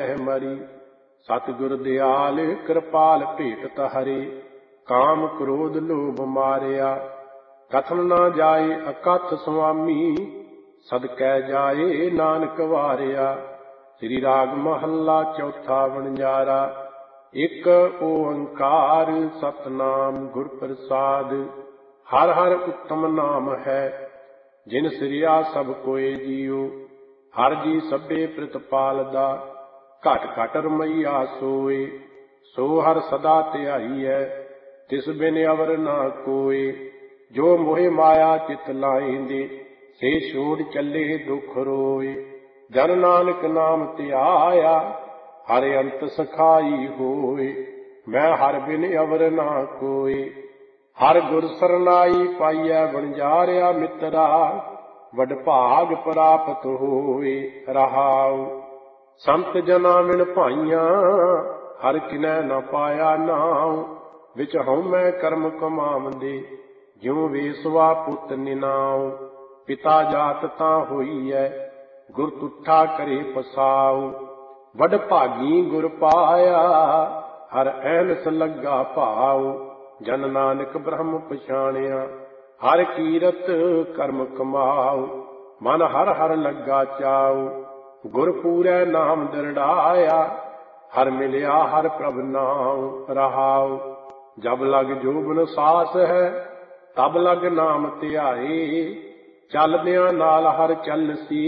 ਮਹਿ ਮਰੀ। ਸਤਿਗੁਰ ਦਿਆਲ ਕਿਰਪਾਲ ਭੇਟਤ ਹਰੇ, ਕਾਮ ਕ੍ਰੋਧ ਲੋਭ ਮਾਰਿਆ। ਕਥਨ ਨਾ ਜਾਏ ਅਕਥ ਸੁਆਮੀ, ਸਦਕੈ ਜਾਏ ਨਾਨਕ ਵਾਰਿਆ। ਸ੍ਰੀ ਰਾਗ ਮਹੱਲਾ ਚੌਥਾ ਵਣਜਾਰਾ। ਇੱਕ ਓੰਕਾਰ ਸਤਿਨਾਮ ਗੁਰ ਪ੍ਰਸਾਦ। ਹਰ ਹਰ ਉੱਤਮ ਨਾਮ ਹੈ, ਜਿਨ ਸਿਰਿਆ ਸਭ ਕੋਏ ਜੀਉ। ਹਰ ਜੀ ਸਭੇ ਪ੍ਰਤਪਾਲਦਾ, ਘਟ ਘਟ ਰਮਈਆ ਸੋਏ। ਸੋ ਹਰ ਸਦਾ ਧਿਆਈਐ, ਤਿਸ ਬਿਨ ਅਵਰ ਨਾ ਕੋਏ। ਜੋ ਮੋਹਿ ਮਾਇਆ ਚਿਤ ਲਾਇਂਦੇ, ਸੇ ਛੋੜ ਚੱਲੇ ਦੁਖ ਰੋਏ। ਜਨ ਨਾਨਕ ਨਾਮ ਧਿਆਇਆ, ਹਰ ਅੰਤ ਸਖਾਈ ਹੋਏ। ਮੈਂ ਹਰ ਬਿਨ ਅਵਰ ਨਾ ਕੋਏ। ਹਰ ਗੁਰ ਸਰਨਾਈ ਪਾਈਐ ਵਣਜਾਰਿਆ ਮਿੱਤਰਾ, ਵਡ ਭਾਗ ਪ੍ਰਾਪਤ ਹੋਏ। ਰਹਾਉ ਸੰਤ ਜਨਾ ਵਿਣ ਭਾਈਆਂ, ਹਰ ਕਿਨੈ ਨ ਪਾਇਆ ਨਾਉ। ਵਿੱਚ ਹਉਮੈ ਕਰਮ ਕਮਾਵੰਦੇ, ਜਿਉ ਵੇਸਵਾ ਪੁੱਤ ਨਿਨਾਉ। ਪਿਤਾ ਜਾਤ ਤਾਂ ਹੋਈਐ, ਗੁਰ ਤੁਠਾ ਕਰੇ ਪਸਾਉ। ਵਡ ਭਾਗੀ ਗੁਰ ਪਾਇਆ, ਹਰ ਐਨਸ ਲੱਗਾ ਭਾਉ। ਜਨ ਨਾਨਕ ਬ੍ਰਹਮ ਪਛਾਣਿਆ, ਹਰ ਕੀਰਤ ਕਰਮ ਕਮਾਉ। ਮਨ ਹਰ ਹਰ ਲੱਗਾ ਚਾਉ, ਗੁਰ ਪੂਰੈ ਨਾਮ ਦਰੜਾਇਆ। ਹਰ ਮਿਲਿਆ ਹਰ ਪ੍ਰਭ ਨਾਉ। ਰਹਾਉ ਜਬ ਲਗ ਜੋਬਨ ਸਾਸ ਹੈ, ਤਬ ਲਗ ਨਾਮ ਧਿਆਏ। ਚੱਲਦਿਆਂ ਨਾਲ ਹਰ ਚੱਲਸੀ,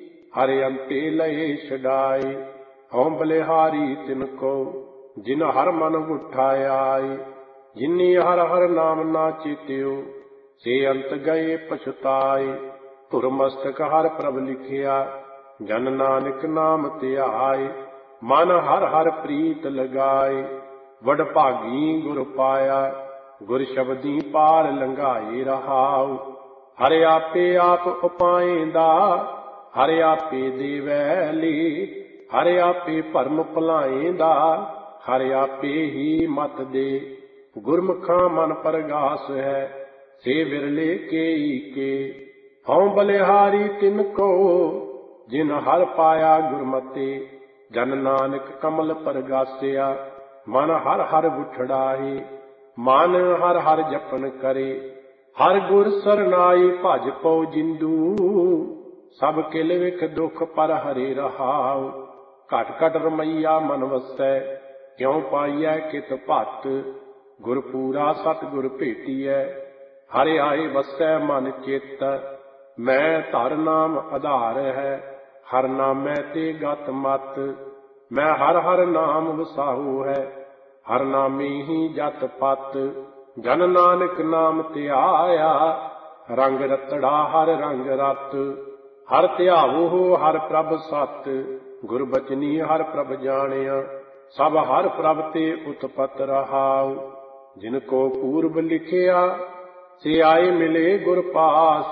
ਹਰ ਅੰਤੇ ਲਏ ਛਡਾਏ। ਹਉ ਬਲਿਹਾਰੀ ਤਿਨ ਕੋ, ਜਿਨ ਹਰ ਮਨ ਉਠਾਇਆਏ। ਜਿਨੀ ਹਰ ਹਰ ਨਾਮ ਨਾ ਚੇਤਿਓ, ਸੇ ਅੰਤ ਗਏ ਪਛਤਾਏ। ਧੁਰ ਮਸਤਕ ਹਰ ਪ੍ਰਭ ਲਿਖਿਆ, ਜਨ ਨਾਨਕ ਨਾਮ ਧਿਆਏ। ਮਨ ਹਰ ਹਰ ਪ੍ਰੀਤ ਲਗਾਏ, ਵਡ ਭਾਗੀ ਗੁਰ ਪਾਇਆ। ਗੁਰ ਸ਼ਬਦੀ ਪਾਰ ਲੰਘਾਏ। ਰਹਾਉ ਹਰ ਆਪੇ ਆਪ ਉਪਾਇਂਦਾ, ਹਰ ਆਪੇ ਦੇਵੈ ਲੀ। ਹਰ ਆਪੇ ਭਰਮ ਭੁਲਾਇਂਦਾ, ਹਰ ਆਪੇ ਹੀ ਮਤ ਦੇ। ਗੁਰਮੁਖਾਂ ਮਨ ਪਰਗਾਸ ਹੈ, ਸੇ ਵਿਰਲੇ ਕੇਈ ਕੇ। ਹਉ ਬਲਿਹਾਰੀ ਤਿਨ ਕੋ, ਜਿਨ ਹਰ ਪਾਇਆ ਗੁਰਮਤਿ। ਜਨ ਨਾਨਕ ਕਮਲ ਪਰਗਾਸਿਆ, ਮਨ ਹਰ ਹਰ ਉਠੜਾਏ। ਮਨ ਹਰ ਹਰ ਜਪਨ ਕਰੇ, ਹਰ ਗੁਰ ਸਰਨਾਈ। ਭਜ ਪਉ ਜਿੰਦੂ, ਸਭ ਕਿਲ ਵਿਖ ਦੁਖ ਪਰ ਹਰੇ। ਰਹਾਉ ਘਟ ਘਟ ਰਮਈਆ ਮਨ ਵਸੈ, ਕਿਉ ਪਾਈਐ ਕਿਤ ਭਤ। ਗੁਰ ਪੂਰਾ ਸਤਿਗੁਰ ਭੇਟੀਐ, ਹਰਿ ਆਏ ਵਸੈ ਮਨ ਚਿਤ। ਮੈਂ ਧਰ ਨਾਮ ਆਧਾਰ ਹੈ, ਹਰ ਨਾਮੈ ਤੇ ਗਤ ਮਤ। ਮੈਂ ਹਰ ਹਰ ਨਾਮ ਵਸਾਹੂ ਹੈ, ਹਰ ਨਾਮੇ ਹੀ ਜਤ ਪਤ। ਜਨ ਨਾਨਕ ਨਾਮ ਧਿਆਇਆ, ਰੰਗ ਰਤੜਾ ਹਰ ਰੰਗ ਰਤ। ਹਰ ਧਿਆਵੋ ਹਰ ਪ੍ਰਭ ਸਤ, ਗੁਰ ਬਚਨੀ ਹਰ ਪ੍ਰਭ ਜਾਣਿਆ। ਸਭ ਹਰ ਪ੍ਰਭ ਤੇ ਉਤਪਤ। ਰਹਾਉ ਜਿਨ ਕੋ ਪੂਰਬ ਲਿਖਿਆ, ਸੇ ਆਏ ਮਿਲੇ ਗੁਰ ਪਾਸ।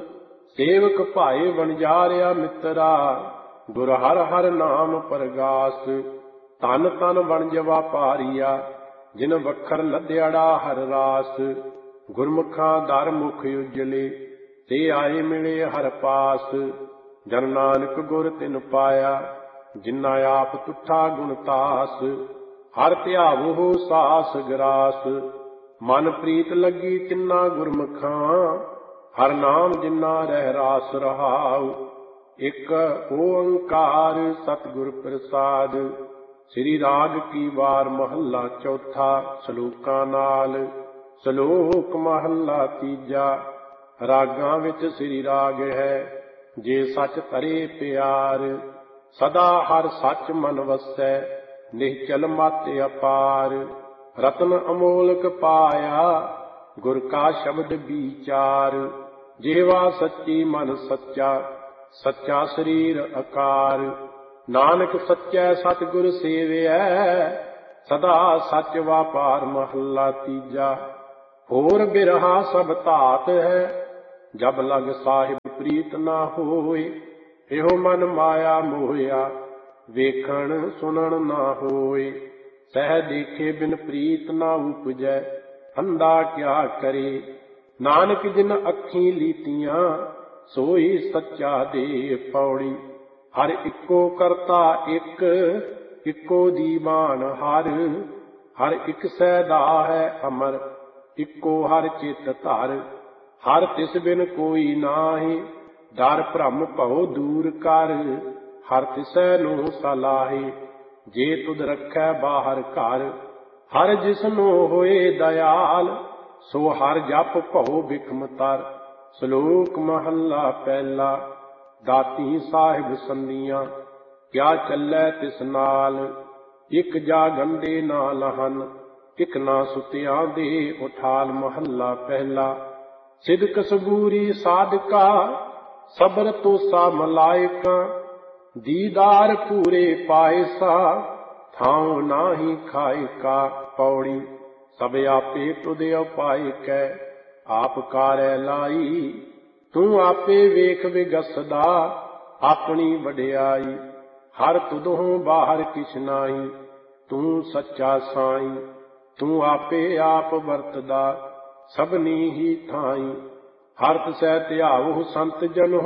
ਸੇਵਕ ਭਾਏ ਵਣਜਾਰਿਆ ਮਿੱਤਰਾ, ਗੁਰ ਹਰ ਹਰ ਨਾਮ ਪਰਗਾਸ। ਧਨ ਤਨ ਵਣਜ ਵਾਪਾਰੀਆ, ਜਿਨ ਵਖਰ ਲੱਦਿਆੜਾ ਹਰ ਰਾਸ। ਗੁਰਮੁਖਾਂ ਦਰ ਮੁਖ ਉਜਲੇ, ਤੇ ਆਏ ਮਿਲੇ ਹਰ ਪਾਸ। ਜਨ ਨਾਨਕ ਗੁਰ ਤਿਨ ਪਾਇਆ, ਜਿਨਾ ਆਪ ਤੁਠਾ ਗੁਣ ਤਾਸ। ਹਰ ਧਿਆਵੋ ਸਾਸ ਗਰਾਸ, ਮਨ ਪ੍ਰੀਤ ਲੱਗੀ ਤਿੰਨਾ ਗੁਰਮੁਖਾਂ। ਹਰ ਨਾਮ ਜਿਨਾ ਰਹਿ ਰਾਸ। ਰਹਾਉ ਇੱਕ ਓੰਕਾਰ ਸਤਿਗੁਰ ਪ੍ਰਸਾਦ। ਸ੍ਰੀ ਰਾਗ ਕੀ ਵਾਰ ਮਹੱਲਾ ਚੌਥਾ। ਸਲੋਕਾਂ ਨਾਲ। ਸਲੋਕ ਮਹੱਲਾ ਤੀਜਾ। ਰਾਗਾਂ ਵਿੱਚ ਸ੍ਰੀ ਰਾਗ ਹੈ, ਜੇ ਸੱਚ ਧਰੇ ਪਿਆਰ। ਸਦਾ ਹਰ ਸੱਚ ਮਨ ਵਸੈ, ਨਿਹਚਲ ਮਤ ਅਪਾਰ। ਰਤਨ ਅਮੋਲਕ ਪਾਇਆ, ਗੁਰ ਕਾ ਸ਼ਬਦ ਵਿਚਾਰ। ਜਿਹਵਾ ਸੱਚੀ ਮਨ ਸੱਚਾ, ਸੱਚਾ ਸਰੀਰ ਆਕਾਰ। ਨਾਨਕ ਸੱਚੈ ਸਤਿਗੁਰ ਸੇਵਿਐ, ਸਦਾ ਸੱਚ ਵਾਪਾਰ। ਮਹੱਲਾ ਤੀਜਾ। ਹੋਰ ਬਿਰਹਾ ਸਭ ਧਾਤ ਹੈ, ਜਬ ਲਗ ਸਾਹਿਬ ਪ੍ਰੀਤ ਨਾ ਹੋਏ। ਇਹੋ ਮਨ ਮਾਇਆ ਮੋਹਿਆ, ਵੇਖਣ ਸੁਣਨ ਨਾ ਹੋਏ। ਸਹਿ ਦੇਖੇ ਬਿਨ ਪ੍ਰੀਤ ਨਾ ਉਪਜੈ, ਅੰਧਾ ਕਿਆ ਕਰੇ। ਨਾਨਕ ਜਿਨ ਅੱਖੀਂ ਲੀਤੀਆਂ, ਸੋਈ ਸੱਚਾ ਦੇ ਪੌੜੀ। ਹਰ ਇੱਕੋ ਕਰਤਾ ਇੱਕ, ਇੱਕੋ ਦੀਵਾਨ ਹਰ। ਹਰ ਇੱਕ ਸੈਦਾ ਹੈ ਅਮਰ, ਇੱਕੋ ਹਰ ਚਿਤ ਧਰ। ਹਰ ਤਿਸ ਬਿਨ ਕੋਈ ਨਾਹੀ, ਡਰ ਭ੍ਰਮ ਭਉ ਦੂਰ ਕਰ। ਹਰ ਤਿਸੈ ਨੂੰ ਸਲਾਹੀ, ਜੇ ਤੁਧ ਰੱਖੈ ਬਾਹਰ ਘਰ। ਹਰ ਜਿਸਨੂੰ ਹੋਏ ਦਇਆਲ, ਸੋ ਹਰ ਜਪ ਭਉ ਬਿਖਮ ਤਰ। ਸ਼ਲੋਕ ਮਹੱਲਾ ਪਹਿਲਾ। ਦਾਤੀ ਸਾਹਿਬ ਸੰਧੀਆਂ, ਕਿਆ ਚੱਲੈ ਤਿਸ ਨਾਲ। ਇੱਕ ਜਾ ਗੰਢੇ ਨਾ ਲਹਨ, ਇੱਕ ਨਾ ਸੁਤਿਆਂ ਦੇ ਉਠਾਲ। ਮਹੱਲਾ ਪਹਿਲਾ। ਸਿਦਕ ਸਬੂਰੀ ਸਾਧਕਾ, ਸਬਰ ਤੋਸਾ ਮਲਾਇਕਾ। ਦੀਦਾਰ ਪੂਰੇ ਪਾਇਸਾ, ਥਾਉ ਨਾਹੀ ਖਾਇਕਾ। ਪੌੜੀ। ਸਭ ਆਪੇ ਤੁਧ ਉਪਾਇ ਕੈ, ਆਪ ਕਾਰੈ ਲਾਈ। ਤੂੰ ਆਪੇ ਵੇਖ ਵਿਗਸਦਾ, ਆਪਣੀ ਵਡਿਆਈ। ਹਰ ਤੁਧੋਂ ਬਾਹਰ ਕਿਛ ਨਾਹੀ, ਤੂੰ ਸੱਚਾ ਸਾਈ। ਤੂੰ ਆਪੇ ਆਪ ਵਰਤਦਾ, ਸਭਨੀ ਹੀ ਥਾਈ। ਹਰ ਤਿਸੈ ਧਿਆਵਹੁ ਸੰਤ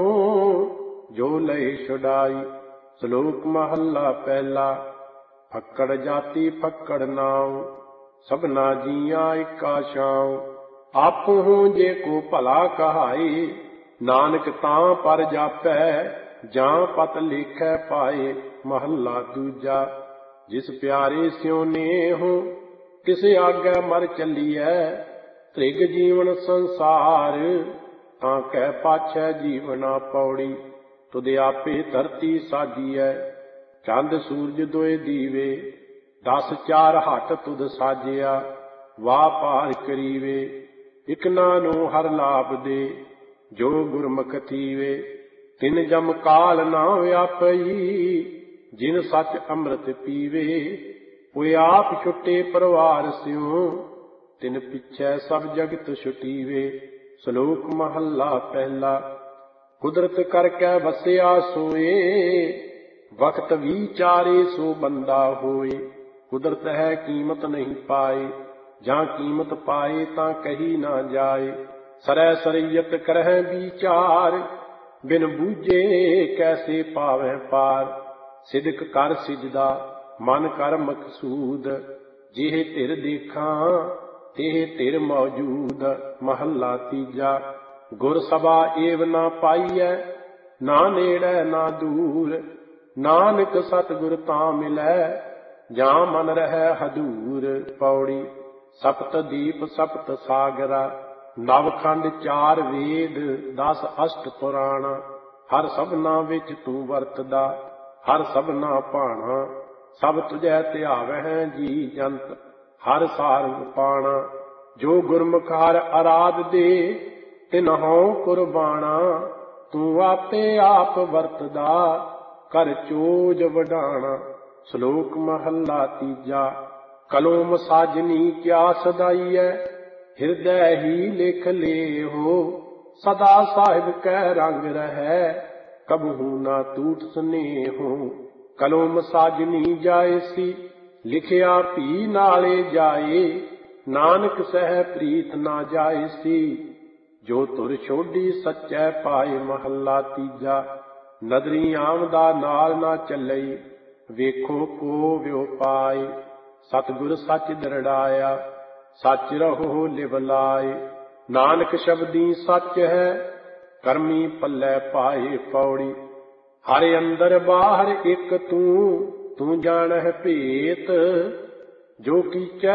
ਜਨਹੁ, ਜੋ ਲਏ ਛੁਡਾਈ। ਸ਼ਲੋਕ ਮਹੱਲਾ ਪਹਿਲਾ। ਫੱਕੜ ਜਾਤੀ ਫੱਕੜ ਨਾਉ, ਸਭਨਾ ਜੀਆਂ ਇੱਕਾ ਛਾਉ। ਆਪਹੁ ਜੇ ਕੋ ਭਲਾ ਕਹਾਏ, ਨਾਨਕ ਤਾਂ ਪਰ ਜਾਪੈ, ਜਾਂ ਪਤ ਲੇਖੈ ਪਾਏ। ਮਹੱਲਾ ਦੂਜਾ। ਜਿਸ ਪਿਆਰੇ ਸਿਉ ਨੇਹੁ, ਤਿਸ ਆਗੈ ਮਰ ਚੱਲੀਐ। ਤ੍ਰਿਗ ਜੀਵਨ ਸੰਸਾਰ, ਤਾਂ ਕਹਿ ਪਾਛੈ ਜੀਵਨਾ। ਪੌੜੀ। ਤੁਧ ਆਪੇ ਧਰਤੀ ਸਾਜੀਐ, ਚੰਦ ਸੂਰਜ ਦੋਏ ਦੀਵੇ। 10 4 ਹੱਟ ਤੁਧ ਸਾਜਿਆ, ਵਾਹ ਪਾਰ ਕਰੀਵੇ। ਇਕ ਨਾਨੋ ਹਰ ਲਾਭ ਦੇ, ਜੋ ਗੁਰਮੁਖ ਥੀਵੇ। ਤਿਨ ਜਮ ਕਾਲ ਨਾ ਵਿਆਪਈ, ਜਿਨ ਸੱਚ ਅੰਮ੍ਰਿਤ ਪੀਵੇ। ਕੋਈ ਆਪ ਛੁੱਟੇ ਪਰਵਾਰ ਸਿਉ, ਤਿਨ ਪਿਛੈ ਸਭ ਜਗਤ ਛੁਟੀਵੇ। ਸ਼ਲੋਕ ਮਹੱਲਾ ਪਹਿਲਾ। ਕੁਦਰਤ ਕਰਕੇ ਵਸਿਆ ਸੋਏ, ਵਕਤ ਵਿਚਾਰੇ ਸੋ ਬੰਦਾ ਹੋਏ। ਕੁਦਰਤ ਹੈ ਕੀਮਤ ਨਹੀਂ ਪਾਏ, ਜਾਂ ਕੀਮਤ ਪਾਏ ਤਾਂ ਕਹੀ ਨਾ ਜਾਏ। ਸਰੈ ਸਰੀਅਤ ਕਰਹਿ ਵਿਚਾਰ, ਬਿਨ ਬੂਝੇ ਕੈਸੇ ਪਾਵੈ ਪਾਰ। ਸਿਦਕ ਕਰ ਸਿਜਦਾ, ਮਨ ਕਰ ਮਕਸੂਦ। ਜਿਹੇ ਧਿਰ ਦੇਖਾਂ, ਤੇਹ ਧਿਰ ਮੌਜੂਦ। ਮਹੱਲਾ ਤੀਜਾ। ਗੁਰ ਸਭਾ ਏਵ ਨਾ ਪਾਈਐ, ਨਾ ਨੇੜੈ ਨਾ ਦੂਰ। ਨਾਨਕ ਸਤਿਗੁਰ ਤਾਂ ਮਿਲੈ, ਜਾਂ ਮਨ ਰਹਿ ਹਦੂਰ। ਪੌੜੀ। ਸਪਤ ਦੀਪ ਸਪਤ ਸਾਗਰਾ, ਨਵਖੰਡ 4 ਵੇਦ। 10 ਅਸ਼ਟ ਪੁਰਾਣ, ਹਰ ਸਭਨਾ ਵਿੱਚ ਤੂੰ ਵਰਤਦਾ। ਹਰ ਸਭਨਾ ਭਾਣਾ, ਸਭ ਤੁਝੈ ਧਿਆਵਹਿ ਜੀ ਜੰਤ। ਹਰ ਸਾਰੰਗ ਪਾਣਾ, ਜੋ ਗੁਰਮੁਖ ਹਰ ਅਰਾਧ ਦੇ। ਤਿਨਹੁ ਕੁਰਬਾਣਾ, ਤੂੰ ਆਪੇ ਆਪ ਵਰਤਦਾ। ਕਰ ਚੋਜ ਵਡਾਣਾ। ਸ਼ਲੋਕ ਮਹੱਲਾ ਤੀਜਾ। ਕਲੋਮ ਸਾਜਨੀ ਕਿਆ ਸਦਾਈਐ, ਹਿਰਦੈ ਹੀ ਲਿਖ ਲੇਹੋ। ਸਦਾ ਸਾਹਿਬ ਕੈ ਰੰਗ ਰਹੈ, ਕਬਹੂ ਨਾ ਟੂਟ ਸਨੇਹੋ। ਕਲੋਮ ਸਾਜਨੀ ਜਾਇਸੀ, ਲਿਖਿਆ ਭੀ ਨਾਲੇ ਜਾਏ। ਨਾਨਕ ਸਹਿ ਪ੍ਰੀਤ ਨਾ ਜਾਇਸੀ, ਜੋ ਧੁਰ ਛੋਡੀ ਸੱਚੈ ਪਾਏ। ਮਹੱਲਾ ਤੀਜਾ। ਨਦਰੀ ਆਮਦਾ ਨਾਲ ਨਾ ਚੱਲਈ, ਵੇਖੋ ਕੋ ਵਿਉ ਪਾਏ। ਸਤਿਗੁਰ ਸੱਚ ਦਰੜਾਇਆ, ਸੱਚ ਰਹੋ ਲਿਵ ਲਾਏ। ਨਾਨਕ ਸ਼ਬਦੀ ਸੱਚ ਹੈ, ਕਰਮੀ ਪੱਲੇ ਪਾਏ। ਪੌੜੀ। ਹਰ ਅੰਦਰ ਬਾਹਰ ਇੱਕ ਤੂੰ, ਤੂੰ ਜਾਣਹਿ ਭੇਤ। ਜੋ ਕੀਚੈ